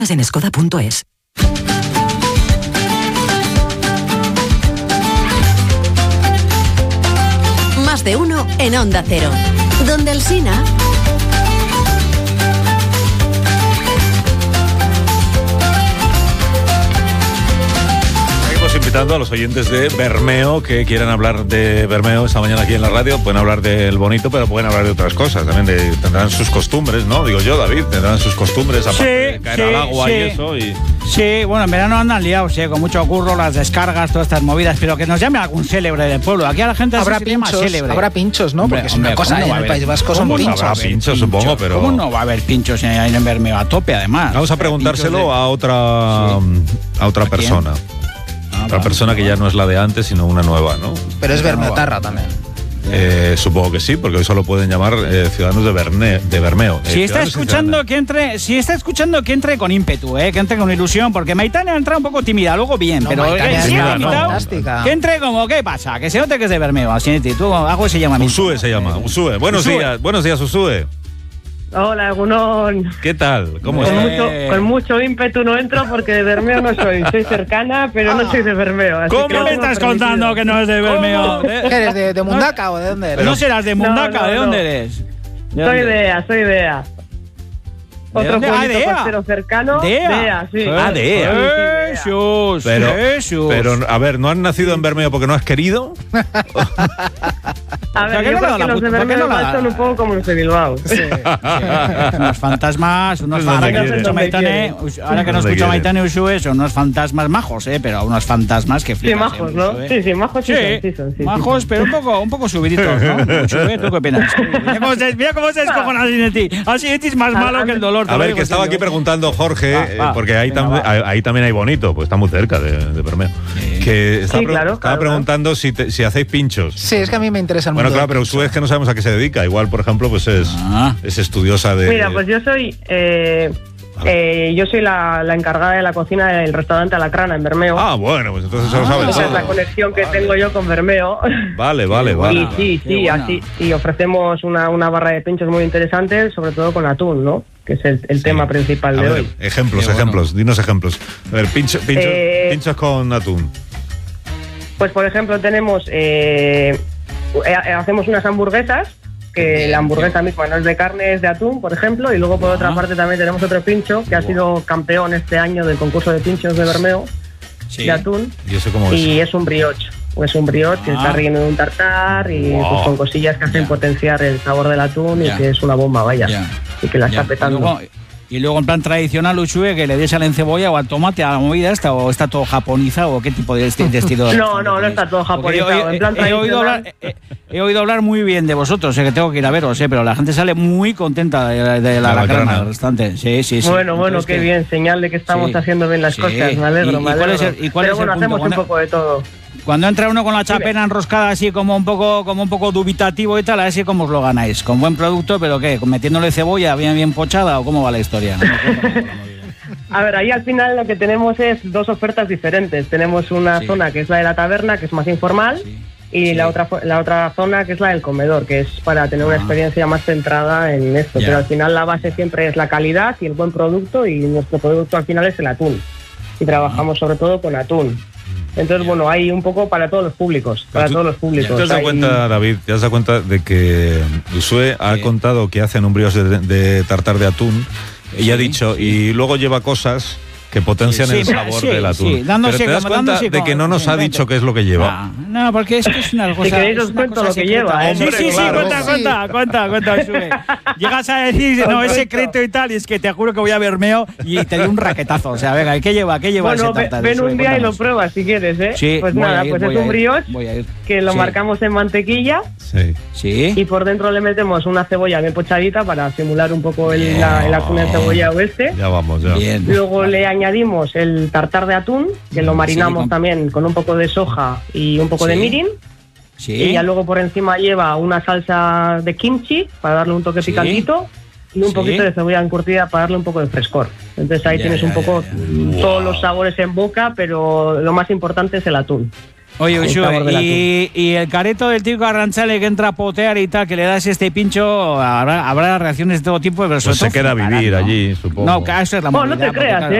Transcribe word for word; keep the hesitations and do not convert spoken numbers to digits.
en skoda punto es. Más de uno en Onda Cero. Donde el Sina... Invitando a los oyentes de Bermeo que quieran hablar de Bermeo esta mañana aquí en la radio. Pueden hablar del bonito, pero pueden hablar de otras cosas también. De, tendrán sus costumbres, ¿no? Digo yo, David, tendrán sus costumbres aparte sí, de caer sí, al agua sí. y eso. Y... Sí, bueno, en verano andan liados, ¿eh? Con mucho curro, las descargas, todas estas movidas. Pero que nos llame algún célebre del pueblo. Aquí a la gente habrá pinchos, célebre. Habrá pinchos, ¿no? Porque hombre, es una hombre, cosa no en el País Vasco son pinchos. Habrá pinchos, supongo, pero... ¿Cómo no va a haber pinchos en, en Bermeo a tope, además? Vamos a preguntárselo de... a otra, sí. a otra ¿A persona. Ah, Otra persona que ya no es la de antes, sino una nueva, ¿no? Pero es bermeotarra también. Eh, supongo que sí, porque hoy solo pueden llamar eh, ciudadanos de, Berne, de Bermeo. Eh, si está escuchando que entre, si está escuchando que entre con ímpetu, eh, que entre con ilusión, porque Maitane ha entrado un poco tímida, luego bien, no, pero Maitane que, es tímida, no. Fantástica. Que entre como, ¿qué pasa? Que se note que es de Bermeo, así tú algo se llama. Usue se llama, Usue. Buenos Usue. días, buenos días, Usue. Hola, Egunon. ¿Qué tal? ¿Cómo con estás? Mucho, con mucho ímpetu no entro porque de Bermeo no soy. Soy cercana, pero no soy de Bermeo. Así ¿Cómo que me estás permitido. contando que no es de Bermeo? ¿Qué eres? ¿De, de Mundaca no, o de dónde eres? ¿No serás de Mundaca? No, no, ¿De dónde no. eres? ¿De soy dónde? de Ea, soy de Ea. Otro dónde? pueblito Ah, de Ea. costero cercano. De Ea. De Ea, sí. Ah, de Ea. Jesús, pero, Jesús. pero, a ver, ¿no has nacido en Bermeo porque no has querido? A ver, yo no creo que los de Bermeo no son un poco como los de Bilbao. Sí, sí. Unos fantasmas, unos No ahora que no quiere. escucho Maitane, ahora que no escucho Maitane Usue, son unos fantasmas majos, eh, pero unos fantasmas que Sí, flipas. majos, eh, ¿no? Usue. Sí, sí, majos sí, Sí, son, sí son, sí, majos, sí, pero un poco, un poco subiditos, ¿no? Usue, ¿tú qué opinas? Mira cómo se, mira cómo se descojona Asinetti. Asinetti es más malo que el dolor. A ver, que estaba aquí preguntando Jorge, Va, va. eh, porque ahí, Venga, tam va. ahí también hay bonito, pues está muy cerca de, de Bermeo. Sí. Que estaba, Sí, pre claro, estaba claro, preguntando si, te, si hacéis pinchos. Sí, es que a mí me interesa el Bueno, mundo claro, pero Usue es que no sabemos a qué se dedica. Igual, por ejemplo, pues es, Ah. es estudiosa de... Mira, pues yo soy... Eh, eh, yo soy la, la encargada de la cocina del restaurante Alacrana en Bermeo. Ah, bueno, pues entonces se lo sabes Esa todo. es la conexión que tengo yo con Bermeo. Vale, vale, Y vale. sí, sí, así. Y ofrecemos una, una barra de pinchos muy interesante, sobre todo con atún, ¿no? Que es el, el Sí. tema principal A de ver, hoy. ejemplos, Qué bueno. ejemplos, dinos ejemplos. A ver, pincho, pincho, Eh, pinchos con atún. Pues, por ejemplo, tenemos... Eh, eh, hacemos unas hamburguesas, que la hamburguesa misma no es de carne, es de atún, por ejemplo, y luego por otra Ah. parte también tenemos otro pincho, que ha sido campeón este año del concurso de pinchos de Bermeo, Sí. de atún, ¿Y eso cómo es? y es un brioche. Es un brioche que Ah. está relleno de un tartar y Wow. pues, con cosillas que hacen Ya. potenciar el sabor del atún Ya. y que es una bomba, vaya. Ya. Y que la Ya. está petando. Y luego, y luego en plan tradicional, Usue, que le des al encebolla o al tomate a la movida esta, o está todo japonizado, o qué tipo de, esti- de estilo. No, no, no está todo Porque yo- japonizado. he- En plan he, he oído hablar, tradicional. he, he oído hablar muy bien de vosotros, sé que tengo que ir a veros, eh, pero la gente sale muy contenta de, de la La Alacrana Alacrana. del restaurante. Sí, sí, sí. Bueno, bueno, Entonces, qué que- bien, señal de que estamos Sí. haciendo bien las Sí. cosas, me alegro, ¿Y- y me cuál alegro. es el- y cuál Pero es bueno, el punto? hacemos un Cuando- poco de todo. Cuando entra uno con la Dime. chapena enroscada así como un poco como un poco dubitativo y tal, a ver si cómo os lo ganáis. Con buen producto, pero ¿qué? ¿Metiéndole cebolla bien bien pochada o cómo va la historia? A ver, ahí al final lo que tenemos es dos ofertas diferentes. Tenemos una Sí. zona que es la de la taberna, que es más informal, Sí. y Sí. la otra fo- la otra zona que es la del comedor, que es para tener una Ah. experiencia más centrada en esto. Ya. Pero al final la base siempre es la calidad y el buen producto, y nuestro producto al final es el atún. Y trabajamos sobre todo con atún. Entonces, bueno, hay un poco para todos los públicos, para tú- todos los públicos. ¿Te has dado Hay- cuenta, David, te has dado cuenta de que Usue ha Sí. contado que hacen un brioche de, de tartar de atún y ha dicho, y luego lleva cosas que potencian Sí, el sí, sabor sí, del atún. sí, dándose Pero te das como- cuenta dándose de que como- no nos ha sí, dicho qué es lo que lleva. No, no, porque es que es una cosa. queréis es os una cuento cosa lo que secreta. lleva, Sí, hombre, sí, sí, claro. cuenta, Sí. cuenta, cuenta, cuenta, Usue. Llegas a decir, no, es Os secreto y tal, y es que te juro que voy a Bermeo y te doy un raquetazo. O sea, venga, ¿y qué lleva? ¿Qué lleva Bueno, ese ve- tartar? ven Usue? un día y lo Cuéntanos. pruebas si quieres, ¿eh? Sí, pues voy nada, a ir, pues voy es a un ir, brioche voy a ir. que lo Sí. marcamos en mantequilla. Sí. Sí. Y por dentro le metemos una cebolla bien pochadita para simular un poco el, la, el atún encebollado este. Ya vamos, ya. Bien. Luego le añadimos el tartar de atún, que lo marinamos Sí, con- también con un poco de soja y un poco Sí. de mirin. Sí. Y ya luego por encima lleva una salsa de kimchi para darle un toque Sí. picantito. Y un Sí. poquito de cebolla encurtida para darle un poco de frescor. Entonces ahí Ya, tienes ya, un poco ya, ya. todos los sabores en boca, pero lo más importante es el atún. Oye, Uxue, y, y el careto del tío Arranchale que entra a potear y tal, que le das este pincho, habrá, habrá reacciones de todo tipo, pero sobre pues todo se queda a vivir ¿no? allí, supongo. No, eso es la Bueno, no te creas, ¿eh?